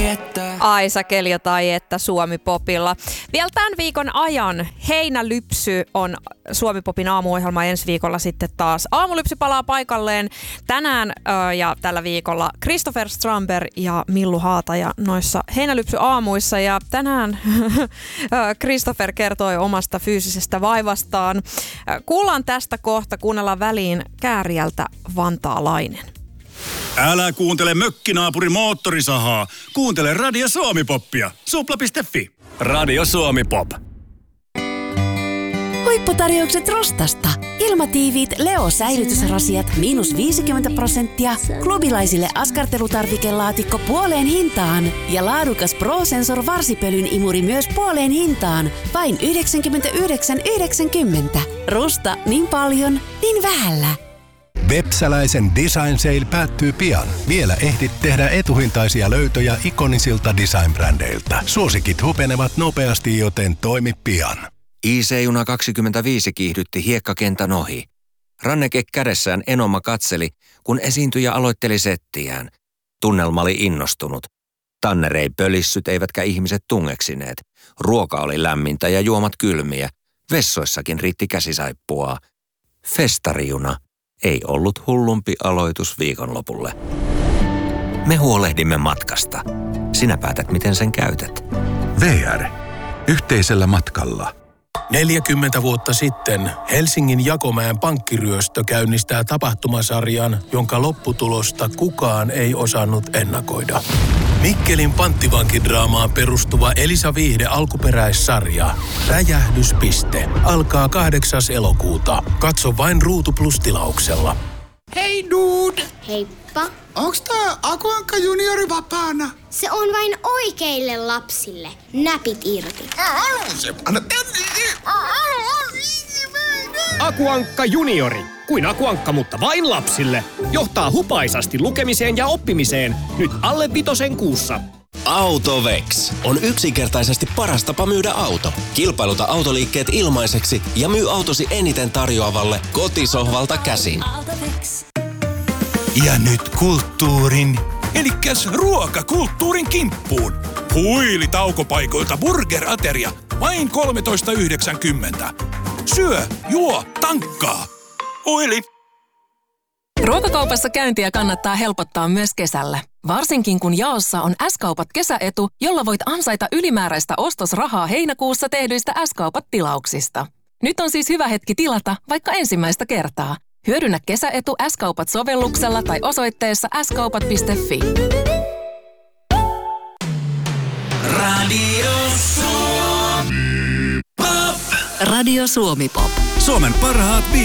Aisa Keljo tai että Suomi Popilla. Vielä tämän viikon ajan Heinälypsy on Suomi Popin aamuohjelma. Ensi viikolla sitten taas Aamulypsy palaa paikalleen tänään ja tällä viikolla Christopher Strandberg ja Millu Haataja noissa Heinälypsy aamuissa. Ja tänään Christopher kertoi omasta fyysisestä vaivastaan. Kuullaan tästä kohta, kuunnellaan väliin Kääriältä vantaalainen. Älä kuuntele mökkinaapurin moottorisahaa. Kuuntele Radio Suomi Poppia. Supla.fi. Radio Suomi Pop. Huipputarjoukset Rostasta. Ilmatiiviit Leo-säilytysrasiat -50%. Klubilaisille askartelutarvikelaatikko puoleen hintaan. Ja laadukas Pro-Sensor varsipölyn imuri myös puoleen hintaan. Vain 99,90. Rusta niin paljon, niin vähällä. Vepsäläisen Design Sale päättyy pian. Vielä ehdit tehdä etuhintaisia löytöjä ikonisilta design-brändeiltä. Suosikit hupenevat nopeasti, joten toimi pian. IC-juna 25 kiihdytti hiekkakentän ohi. Ranneke kädessään Enoma katseli, kun esiintyjä aloitteli settiään. Tunnelma oli innostunut. Tanner ei pölissyt eivätkä ihmiset tungeksineet. Ruoka oli lämmintä ja juomat kylmiä. Vessoissakin riitti käsisaippua. Festarijuna ei ollut hullumpi aloitus viikonlopulle. Me huolehdimme matkasta. Sinä päätät, miten sen käytät. VR. Yhteisellä matkalla. 40 vuotta sitten Helsingin Jakomäen pankkiryöstö käynnistää tapahtumasarjan, jonka lopputulosta kukaan ei osannut ennakoida. Mikkelin panttivankidraamaan perustuva Elisa Viihde alkuperäissarja Räjähdyspiste alkaa 8. elokuuta. Katso vain Ruutu Plus -tilauksella. Hei dude! Heippa. Onks tää Aku Ankka juniori vapaana? Se on vain oikeille lapsille. Näpit irti. Aku Ankka juniori. Kuin Aku Ankka, mutta vain lapsille. Johtaa hupaisasti lukemiseen ja oppimiseen. Nyt alle 5 kuussa. Autovex on yksinkertaisesti paras tapa myydä auto. Kilpailuta autoliikkeet ilmaiseksi ja myy autosi eniten tarjoavalle kotisohvalta käsin. Ja nyt kulttuurin, elikkäs ruokakulttuurin kimppuun. Huili taukopaikoilta burgerateria, vain 13,90. Syö, juo, tankkaa. Huili. Ruokakaupassa käyntiä kannattaa helpottaa myös kesällä. Varsinkin kun jaossa on S-kaupat kesäetu, jolla voit ansaita ylimääräistä ostosrahaa heinäkuussa tehdyistä S-kaupat-tilauksista. Nyt on siis hyvä hetki tilata vaikka ensimmäistä kertaa. Hyödynnä kesäetu S-kaupat-sovelluksella tai osoitteessa skaupat.fi. Radio Suomi Pop. Radio Suomi Pop. Suomen parhaat